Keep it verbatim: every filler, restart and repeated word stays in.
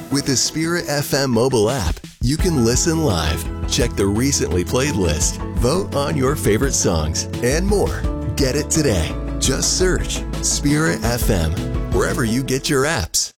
With the Spirit F M mobile app, you can listen live, check the recently played list, vote on your favorite songs, and more. Get it today. Just search Spirit F M wherever you get your apps.